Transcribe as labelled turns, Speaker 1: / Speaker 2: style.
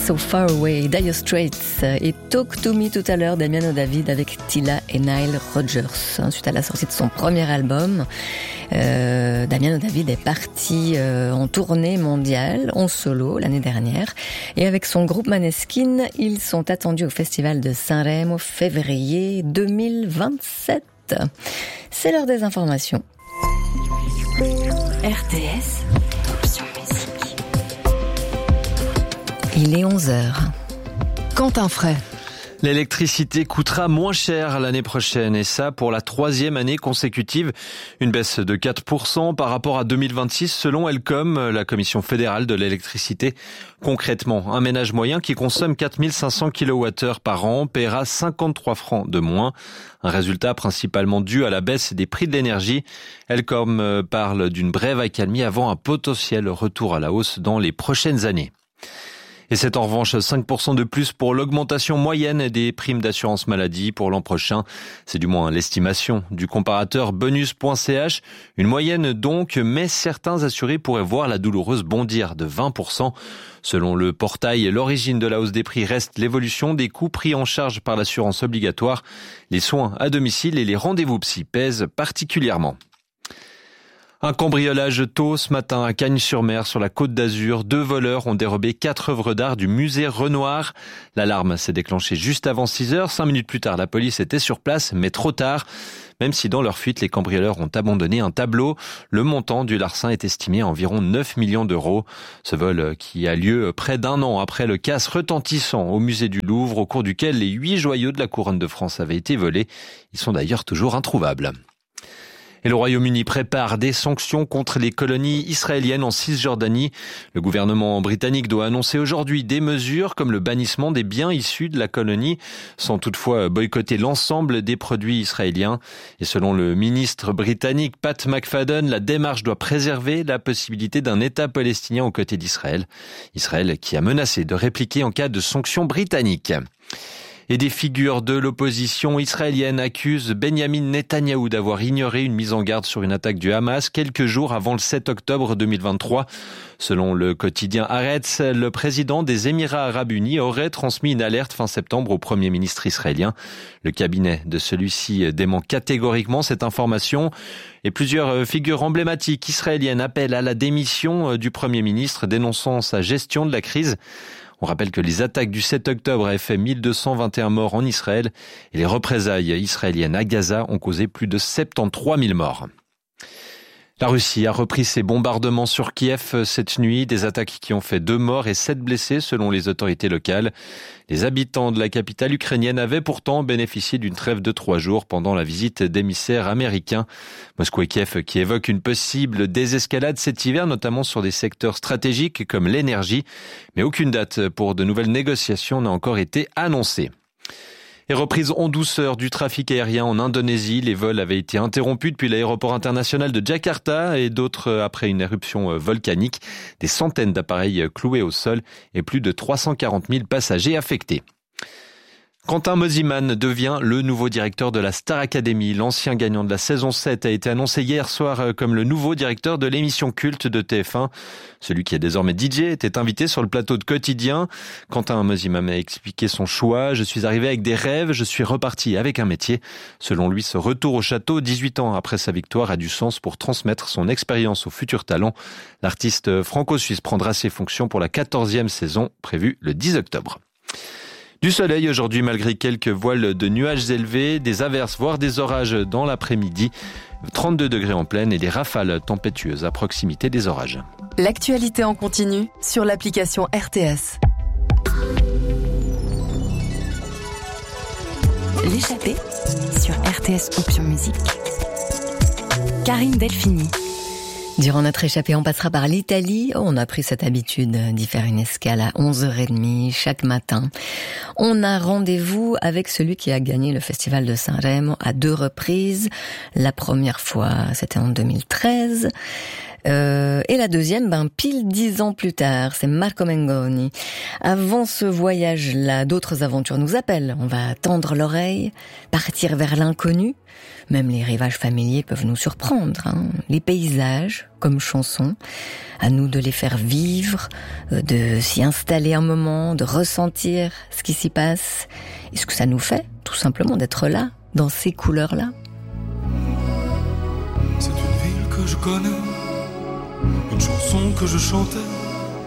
Speaker 1: So Far Away, Dire Straits et Talk to Me tout à l'heure, Damiano David avec Tilla et Nile Rodgers. Suite à la sortie de son premier album, Damiano David est parti en tournée mondiale, en solo, l'année dernière. Et avec son groupe Maneskin, ils sont attendus au Festival de Sanremo février 2027. C'est l'heure des informations.
Speaker 2: RTS, option musique.
Speaker 1: Il est 11h.
Speaker 2: Quentin Fray.
Speaker 3: L'électricité coûtera moins cher l'année prochaine et ça pour la 3e année consécutive. Une baisse de 4% par rapport à 2026 selon Elcom, la Commission fédérale de l'électricité. Concrètement, un ménage moyen qui consomme 4500 kWh par an paiera 53 francs de moins. Un résultat principalement dû à la baisse des prix de l'énergie. Elcom parle d'une brève accalmie avant un potentiel retour à la hausse dans les prochaines années. Et c'est en revanche 5% de plus pour l'augmentation moyenne des primes d'assurance maladie pour l'an prochain. C'est du moins l'estimation du comparateur bonus.ch. Une moyenne donc, mais certains assurés pourraient voir la douloureuse bondir de 20%. Selon le portail, l'origine de la hausse des prix reste l'évolution des coûts pris en charge par l'assurance obligatoire. Les soins à domicile et les rendez-vous psy pèsent particulièrement. Un cambriolage tôt ce matin à Cagnes-sur-Mer sur la Côte d'Azur. 2 voleurs ont dérobé 4 œuvres d'art du musée Renoir. L'alarme s'est déclenchée juste avant 6h. 5 minutes plus tard, la police était sur place, mais trop tard. Même si dans leur fuite, les cambrioleurs ont abandonné un tableau. Le montant du larcin est estimé à environ 9 millions d'euros. Ce vol qui a lieu près d'un an après le casse retentissant au musée du Louvre, au cours duquel les 8 joyaux de la couronne de France avaient été volés. Ils sont d'ailleurs toujours introuvables. Et le Royaume-Uni prépare des sanctions contre les colonies israéliennes en Cisjordanie. Le gouvernement britannique doit annoncer aujourd'hui des mesures comme le bannissement des biens issus de la colonie, sans toutefois boycotter l'ensemble des produits israéliens. Et selon le ministre britannique Pat McFadden, la démarche doit préserver la possibilité d'un État palestinien aux côtés d'Israël. Israël qui a menacé de répliquer en cas de sanctions britanniques. Et des figures de l'opposition israélienne accusent Benjamin Netanyahou d'avoir ignoré une mise en garde sur une attaque du Hamas quelques jours avant le 7 octobre 2023. Selon le quotidien Haaretz, le président des Émirats arabes unis aurait transmis une alerte fin septembre au Premier ministre israélien. Le cabinet de celui-ci dément catégoriquement cette information et plusieurs figures emblématiques israéliennes appellent à la démission du Premier ministre, dénonçant sa gestion de la crise. On rappelle que les attaques du 7 octobre avaient fait 1221 morts en Israël et les représailles israéliennes à Gaza ont causé plus de 73 000 morts. La Russie a repris ses bombardements sur Kiev cette nuit, des attaques qui ont fait 2 morts et 7 blessés selon les autorités locales. Les habitants de la capitale ukrainienne avaient pourtant bénéficié d'une trêve de 3 jours pendant la visite d'émissaires américains. Moscou et Kiev qui évoquent une possible désescalade cet hiver, notamment sur des secteurs stratégiques comme l'énergie. Mais aucune date pour de nouvelles négociations n'a encore été annoncée. Et reprise en douceur du trafic aérien en Indonésie. Les vols avaient été interrompus depuis l'aéroport international de Jakarta et d'autres après une éruption volcanique. Des centaines d'appareils cloués au sol et plus de 340 000 passagers affectés. Quentin Mosimann devient le nouveau directeur de la Star Academy. L'ancien gagnant de la saison 7 a été annoncé hier soir comme le nouveau directeur de l'émission culte de TF1. Celui qui est désormais DJ était invité sur le plateau de Quotidien. Quentin Mosimann a expliqué son choix. « Je suis arrivé avec des rêves, je suis reparti avec un métier ». Selon lui, ce retour au château, 18 ans après sa victoire, a du sens pour transmettre son expérience aux futurs talents. L'artiste franco-suisse prendra ses fonctions pour la 14e saison, prévue le 10 octobre. Du soleil aujourd'hui malgré quelques voiles de nuages élevés, des averses voire des orages dans l'après-midi, 32 degrés en plaine et des rafales tempétueuses à proximité des orages.
Speaker 2: L'actualité en continu sur l'application RTS. L'échappée sur RTS Option Musique. Karine Delphini.
Speaker 1: Durant notre échappée, on passera par l'Italie. On a pris cette habitude d'y faire une escale à 11h30 chaque matin. On a rendez-vous avec celui qui a gagné le Festival de Sanremo à 2 reprises. La première fois, c'était en 2013. Et la deuxième, pile 10 ans plus tard, c'est Marco Mengoni. Avant ce voyage-là, d'autres aventures nous appellent. On va tendre l'oreille, partir vers l'inconnu. Même les rivages familiers peuvent nous surprendre. Les paysages, comme chansons, à nous de les faire vivre, de s'y installer un moment, de ressentir ce qui s'y passe. Et ce que ça nous fait, tout simplement, d'être là, dans ces couleurs-là.
Speaker 4: C'est une ville que je connais, une chanson que je chantais.